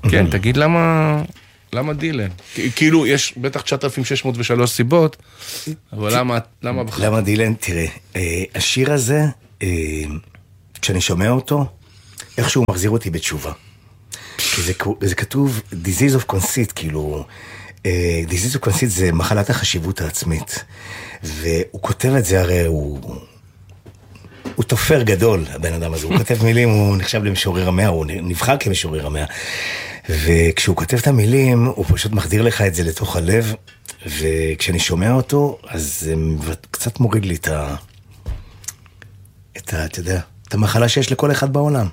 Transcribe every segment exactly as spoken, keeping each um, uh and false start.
כן, תגיד למה... למה דילן? כאילו, יש בטח תשעת אלפים שש מאות ושלוש סיבות, אבל למה, למה בחר? למה דילן? תראה, השיר הזה, כשאני שומע אותו, איכשהו מחזיר אותי בתשובה. זה, זה כתוב, disease of conceit, כאילו, disease of conceit זה מחלת החשיבות העצמית. והוא כותב את זה, הרי הוא... הוא תופר גדול, הבן אדם הזה. הוא כותב מילים, הוא נחשב למשורר המאה, הוא נבחר כמשורר המאה. וכשהוא כותב את המילים, הוא פשוט מחדיר לך את זה לתוך הלב, וכשאני שומע אותו, אז זה קצת מוריד לי את ה... את ה... אתה יודע, את המחלה שיש לכל אחד בעולם.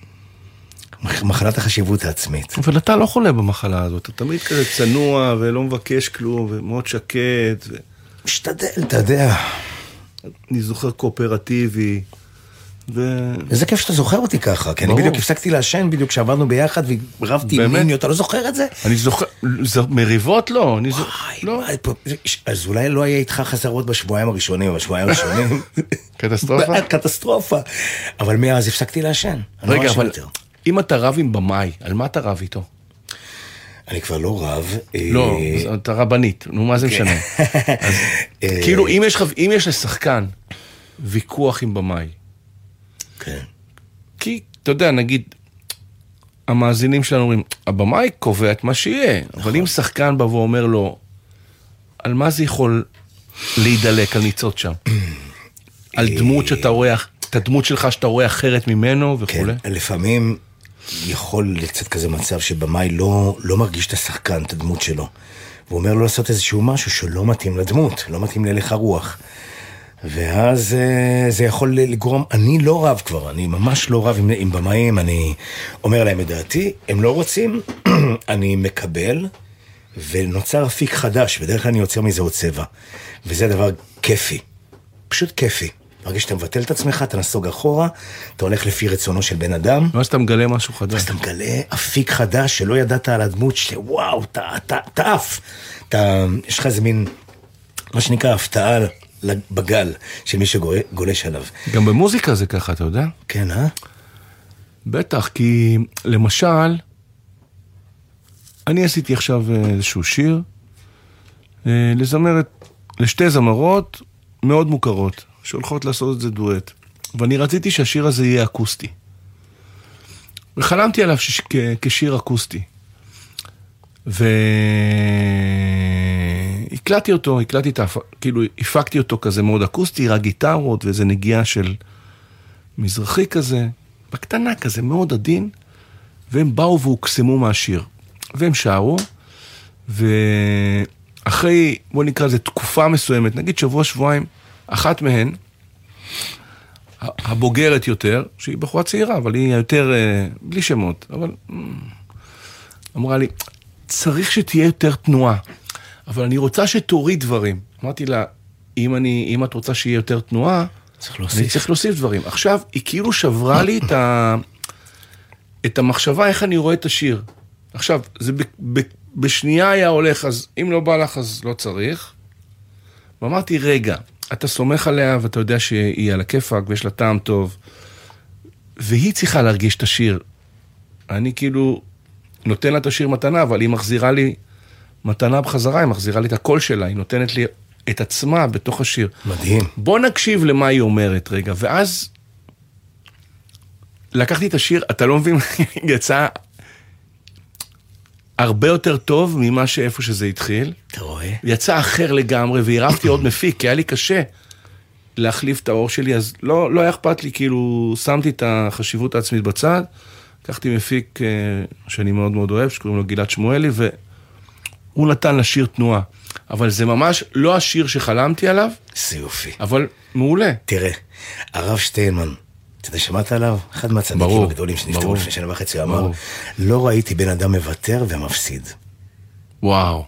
מחלת החשיבות העצמית. אבל אתה לא חולה במחלה הזאת, אתה תמיד כזה צנוע, ולא מבקש כלום, ומאוד שקט. ו... משתדל, אתה יודע. אני זוכר קואופרטיבי. ו... איזה כיף שאתה זוכר אותי ככה, כי אני בדיוק הפסקתי לעשן, בדיוק כשעבדנו ביחד ורבתי עם מיני, אתה לא זוכר את זה? אני זוכר, מריבות לא, אני זוכר, לא. אז אולי לא היה איתך חזרות בשבועיים הראשונים, בשבועיים הראשונים. קטסטרופה? קטסטרופה. אבל מאז הפסקתי לעשן. רגע, אבל אם אתה רב עם במאי, על מה אתה רב איתו? אני כבר לא רב. לא, אתה רבנית, נו מה זה משנה? כאילו, אם יש לשחקן ויכוח עם במאי, כן. כי, אתה יודע, נגיד, המאזינים שלנו אומרים, הבמאי קובע את מה שיהיה, נכון. אבל אם שחקן בא ואומר לו, על מה זה יכול להידלק, על ניצות שם? על דמות שאתה רואה, את הדמות שלך שאתה רואה אחרת ממנו וכו'. כן, לפעמים יכול לצאת כזה מצב שבמאי לא, לא מרגיש את השחקן, את הדמות שלו. והוא אומר לו לעשות איזשהו משהו שלא מתאים לדמות, לא מתאים להלך הרוח. ואז זה יכול לגרום, אני לא רב כבר, אני ממש לא רב עם, עם במאים, אני אומר להם את דעתי, הם לא רוצים, אני מקבל, ונוצר אפיק חדש, בדרך כלל אני יוצר מזה עוד צבע, וזה דבר כיפי, פשוט כיפי. מרגיש שאתה מבטל את עצמך, אתה נסוג אחורה, אתה הולך לפי רצונו של בן אדם. ואז אתה מגלה משהו חדש. ואז אתה מגלה אפיק חדש שלא ידעת על הדמות, שוואו, אתה עף. יש לך איזה מין, מה שנקרא, הפתעה בגל של מי שגולש עליו. גם במוזיקה זה ככה, אתה יודע? כן, אה? בטח, כי למשל, אני עשיתי עכשיו איזשהו שיר, לזמרת, לשתי זמרות מאוד מוכרות, שהולכות לעשות את זה דואט. ואני רציתי שהשיר הזה יהיה אקוסטי. וחלמתי עליו ש... כ... כשיר אקוסטי. והקלטתי אותו, הקלטתי את האפ... כאילו הפקתי אותו כזה מאוד אקוסטי, רק גיטרות ואיזה נגיעה של מזרחי כזה, בקטנה כזה, מאוד עדין, והם באו והוקסמו מהשיר. והם שרו, ואחרי, בוא נקרא לזה, תקופה מסוימת, נגיד שבוע, שבועיים, אחת מהן, הבוגרת יותר, שהיא בחורה צעירה, אבל היא יותר, בלי שמות, אבל אמרה לי, צריך שתהיה יותר תנועה, אבל אני רוצה שתוריד דברים. אמרתי לה, אם, אני, אם את רוצה שיהיה יותר תנועה, צריך להוסיף. אני צריך להוסיף דברים. עכשיו, היא כאילו שברה לי את, ה, את המחשבה, איך אני רואה את השיר. עכשיו, זה ב, ב, בשנייה היה הולך, אז אם לא בא לך, אז לא צריך. ואמרתי, רגע, אתה סומך עליה, ואתה יודע שהיא על הכיפק, ויש לה טעם טוב, והיא צריכה להרגיש את השיר. אני כאילו נותן לה את השיר מתנה, אבל היא מחזירה לי מתנה בחזרה, היא מחזירה לי את הקול שלה, היא נותנת לי את עצמה בתוך השיר. מדהים. בוא נקשיב למה היא אומרת רגע, ואז לקחתי את השיר, אתה לא מבין, יצא הרבה יותר טוב ממה שאיפה שזה התחיל. אתה רואה? יצא אחר לגמרי, והרבתי עוד מפיק, כי היה לי קשה להחליף את האור שלי, אז לא, לא היה אכפת לי, כאילו, שמתי את החשיבות העצמית בצד, לקחתי מפיק שאני מאוד מאוד אוהב, שקוראים לו גלעד שמואלי, והוא נתן לשיר תנועה. אבל זה ממש לא השיר שחלמתי עליו. זה יופי. אבל מעולה. תראה, הרב שטיינמן, אתה שמעת עליו? אחד מהצדיקים הגדולים שנפטרו לפני שנה וחצי, הוא אמר, לא ראיתי בן אדם מוותר ומפסיד. וואו.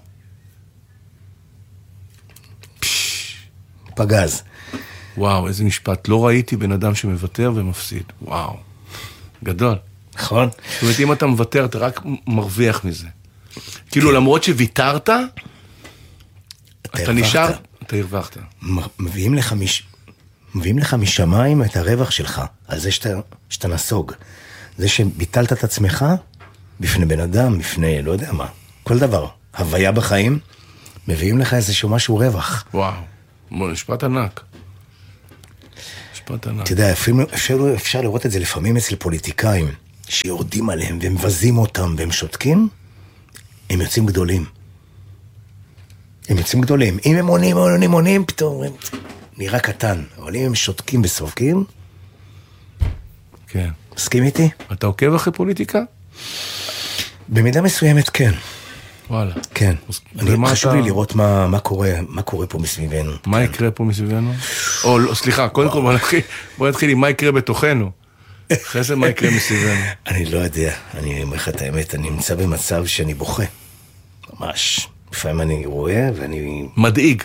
פגז. וואו, איזה משפט. לא ראיתי בן אדם שמוותר ומפסיד. וואו. גדול. נכון? זאת אומרת, אם אתה מוותר, אתה רק מרוויח מזה. כאילו, למרות שוויתרת, אתה נשאר, אתה הרווחת. מביאים לך מש... מביאים לך משמיים את הרווח שלך, על זה שאתה, שאתה נסוג. זה שביטלת את עצמך, בפני בן אדם, בפני לא יודע מה, כל דבר. הוויה בחיים, מביאים לך איזשהו משהו רווח. וואו, משפט ענק. משפט ענק. אתה יודע, אפילו, אפשר, אפשר לראות את זה לפעמים אצל פוליטיקאים, שיורדים עליהם ומבזים אותם והם שותקים, הם יוצאים גדולים. הם יוצאים גדולים. אם הם עונים, עונים, עונים, פתאום הם נראה קטן. אבל אם הם שותקים וסופקים, כן. מסכים איתי? אתה עוקב אחרי פוליטיקה? במידה מסוימת כן. וואלה. כן. אני, חשוב אתה... לי לראות מה, מה קורה, מה קורה פה מסביבנו. מה כן. יקרה פה מסביבנו? או, לא, סליחה, קודם כל בוא נתחיל, בוא נתחיל עם מה יקרה בתוכנו. אחרי זה מה יקרה מסביבנו. אני לא יודע, אני אומר לך את האמת, אני נמצא במצב שאני בוכה. ממש. לפעמים אני רואה ואני... מדאיג.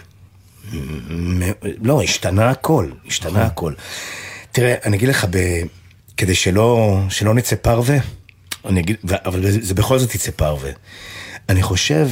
לא, השתנה הכל, השתנה הכל. תראה, אני אגיד לך, ב... כדי שלא, שלא נצא פרווה, אני אגיד, אבל זה בכל זאת יצא פרווה. אני חושב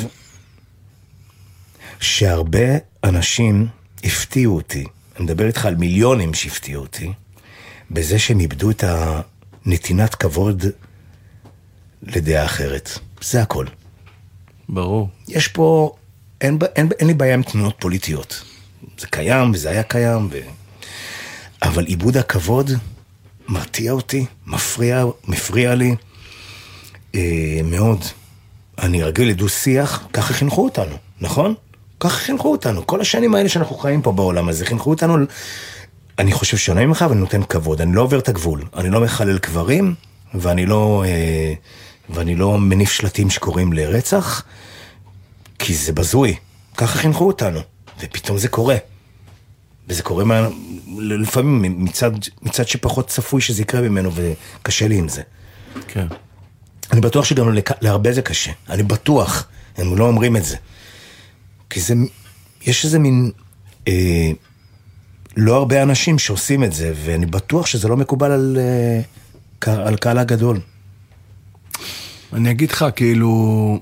שהרבה אנשים הפתיעו אותי, אני מדבר איתך על מיליונים שהפתיעו אותי, בזה שהם איבדו את הנתינת כבוד לדעה אחרת. זה הכל. ברור. יש פה, אין, אין, אין לי בעיה עם תנועות פוליטיות. זה קיים וזה היה קיים, ו... אבל איבוד הכבוד מרתיע אותי, מפריע, מפריע לי אה, מאוד. אני רגיל לדו שיח, ככה חינכו אותנו, נכון? ככה חינכו אותנו. כל השנים האלה שאנחנו חיים פה בעולם הזה, חינכו אותנו, אני חושב שונה ממך ואני נותן כבוד. אני לא עובר את הגבול, אני לא מחלל קברים, ואני לא, אה, ואני לא מניף שלטים שקוראים לרצח, כי זה בזוי. ככה חינכו אותנו, ופתאום זה קורה. וזה קורה מה, לפעמים מצד, מצד שפחות צפוי שזה יקרה ממנו, וקשה לי עם זה. כן. אני בטוח שגם להרבה זה קשה. אני בטוח, הם לא אומרים את זה. כי זה, יש איזה מין, אה, לא הרבה אנשים שעושים את זה, ואני בטוח שזה לא מקובל על, אה, על קהל הגדול. אני אגיד לך, כאילו...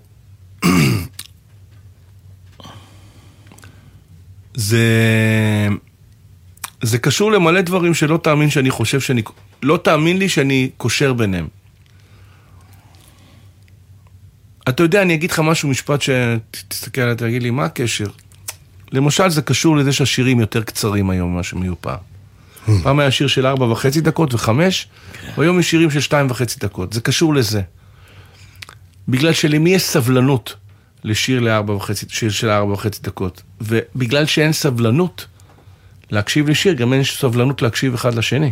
זה... זה קשור למלא דברים שלא תאמין שאני חושב שאני... לא תאמין לי שאני קושר ביניהם. אתה יודע, אני אגיד לך משהו, משפט שתסתכל עליי, תגיד לי, מה הקשר? למשל, זה קשור לזה שהשירים יותר קצרים היום ממה שהם היו פעם. פעם היה שיר של ארבע וחצי דקות וחמש, והיום יש שירים של שתיים וחצי דקות. זה קשור לזה. בגלל שלמי יש סבלנות לשיר לארבע וחצי, שיר של ארבע וחצי דקות. ובגלל שאין סבלנות להקשיב לשיר, גם אין סבלנות להקשיב אחד לשני.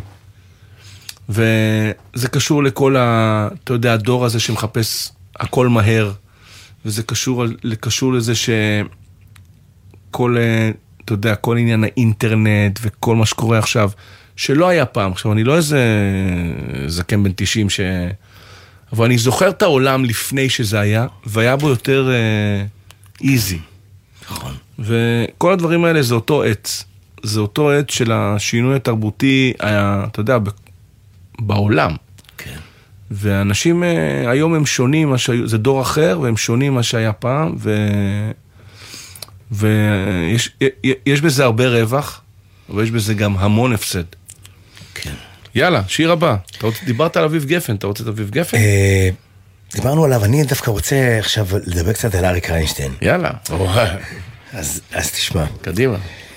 וזה קשור לכל ה... אתה יודע, הדור הזה שמחפש הכל מהר, וזה קשור, קשור לזה שכל, אתה יודע, כל עניין האינטרנט וכל מה שקורה עכשיו, שלא היה פעם. עכשיו, אני לא איזה זקן בן תשעים ש... אבל אני זוכר את העולם לפני שזה היה, והיה בו יותר איזי. נכון. וכל הדברים האלה זה אותו עץ. זה אותו עץ של השינוי התרבותי, היה, אתה יודע, בעולם. כן. ואנשים היום הם שונים, זה דור אחר, והם שונים מה שהיה פעם, ו... ויש יש בזה הרבה רווח, ויש בזה גם המון הפסד. כן. יאללה, שיר הבא. אתה רוצה, דיברת על אביב גפן, אתה רוצה את אביב גפן? דיברנו עליו, אני דווקא רוצה עכשיו לדבר קצת על אריק איינשטיין. יאללה. אז, אז תשמע. קדימה.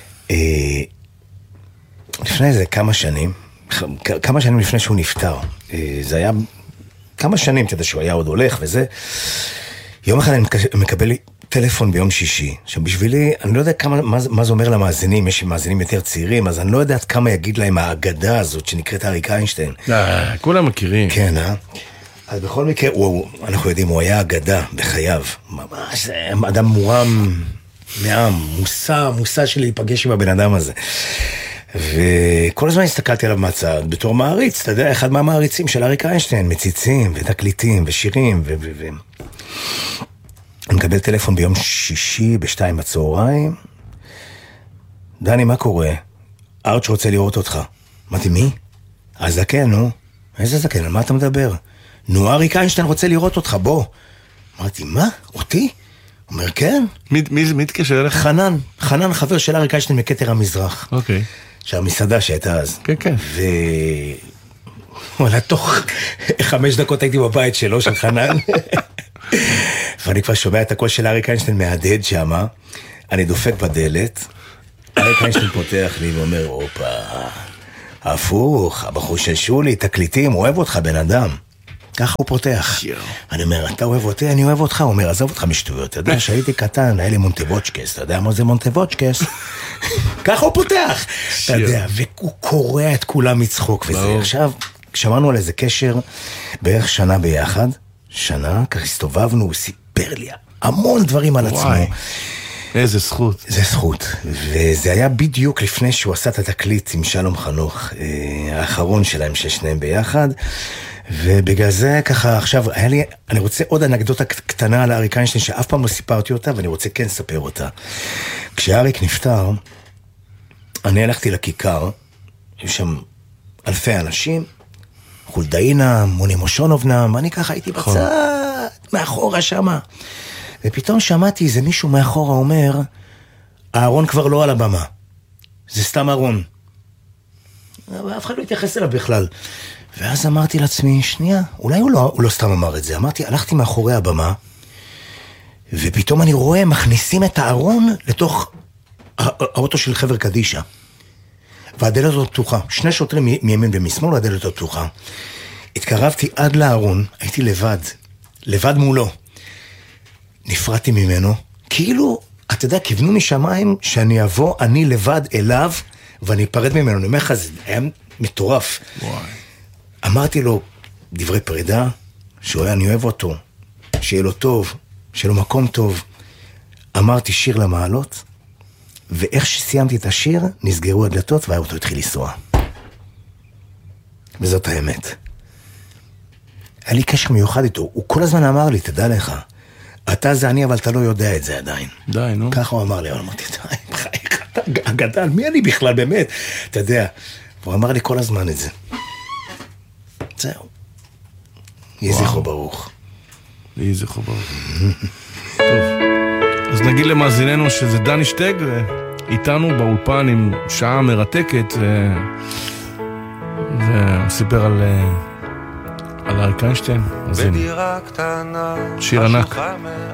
לפני איזה כמה שנים, כמה שנים לפני שהוא נפטר, זה היה כמה שנים, אתה יודע שהוא היה עוד הולך וזה, יום אחד אני מקבל טלפון ביום שישי, שבשבילי, אני לא יודע כמה, מה, מה זה אומר למאזינים, יש מאזינים יותר צעירים, אז אני לא יודעת כמה יגיד להם האגדה הזאת שנקראת אריק איינשטיין. אה, כולם מכירים. כן, אה? אז בכל מקרה, הוא, אנחנו יודעים, הוא היה אגדה בחייו, ממש, אדם מורם מעם, מושא, מושא שלי להיפגש עם הבן אדם הזה. וכל הזמן הסתכלתי עליו מהצד, בתור מעריץ, אתה יודע, אחד מהמעריצים של אריק איינשטיין, מציצים ותקליטים ושירים, ו... ו... ו... אני מקבל טלפון ביום שישי בשתיים בצהריים, דני, מה קורה? ארץ' רוצה לראות אותך. אמרתי, מי? הזקן, נו. איזה זקן? על מה אתה מדבר? נו, אריק איינשטיין רוצה לראות אותך, בוא. אמרתי, מה? אותי? אומר, כן. מי, מי, מי תקשר אליך? חנן, חנן חבר של אריק איינשטיין מכתר המזרח. אוקיי. שהמסעדה שהייתה אז. כן, כן. ו... וואלה, תוך חמש דקות הייתי בבית שלו, של חנן. ואני כבר שומע את הקול של אריק איינשטיין מהדהד שמה, אני דופק בדלת, אריק איינשטיין פותח לי ואומר, אופה, הפוך, הבחור של שולי, תקליטים, אוהב אותך בן אדם. ככה הוא פותח. אני אומר, אתה אוהב אותי, אני אוהב אותך. הוא אומר, עזוב אותך משטויות. אתה יודע, שהייתי קטן, היה לי מונטבוצ'קס. אתה יודע מה זה מונטבוצ'קס? ככה הוא פותח. אתה יודע, והוא קורע את כולם מצחוק וזה. עכשיו, שמענו על איזה קשר בערך שנה ביחד. שנה, כך הסתובבנו, הוא סיפר לי המון דברים על עצמו. איזה זכות. זה זכות. וזה היה בדיוק לפני שהוא עשה את התקליט עם שלום חנוך, האחרון שלהם ששניהם ביחד. ובגלל זה ככה עכשיו, היה לי, אני רוצה עוד אנקדוטה קטנה על אריק איינשטיין, שאף פעם לא סיפרתי אותה, ואני רוצה כן לספר אותה. כשאריק נפטר, אני הלכתי לכיכר, היו שם אלפי אנשים, חולדאינה, מוני מושונובנם, אני ככה הייתי בצד, מאחורה שמה. ופתאום שמעתי איזה מישהו מאחורה אומר, הארון כבר לא על הבמה, זה סתם ארון. ואף אחד לא התייחס אליו בכלל. ואז אמרתי לעצמי, שנייה, אולי הוא לא, הוא לא סתם אמר את זה. אמרתי, הלכתי מאחורי הבמה, ופתאום אני רואה, מכניסים את הארון לתוך האוטו של חבר קדישה. והדלת הזאת פתוחה. שני שוטרים מימין ומשמאל, והדלת הזאת פתוחה. התקרבתי עד לארון, הייתי לבד, לבד מולו. נפרדתי ממנו, כאילו, אתה יודע, כיוונו משמיים שאני אבוא, אני לבד אליו, ואני אפרד ממנו. אני אומר לך, זה היה מטורף. וואי. אמרתי לו דברי פרידה, שהוא אני אוהב אותו, שיהיה לו טוב, שיהיה לו מקום טוב. אמרתי שיר למעלות, ואיך שסיימתי את השיר, נסגרו הדלתות והאוטו התחיל לנסוע. וזאת האמת. היה לי קשר מיוחד איתו, הוא כל הזמן אמר לי, תדע לך, אתה זה אני, אבל אתה לא יודע את זה עדיין. די, נו. ככה הוא אמר לי, אבל אמרתי, די, בחייך, אתה גדל, מי אני בכלל באמת? אתה יודע, הוא אמר לי כל הזמן את זה. זהו. יהי זכרו ברוך. יהי זכרו ברוך. טוב. אז נגיד למאזיננו שזה דני שטג, איתנו באולפן עם שעה מרתקת, והוא סיפר על על אריק איינשטיין. בדירה קטנה, שיר ענק.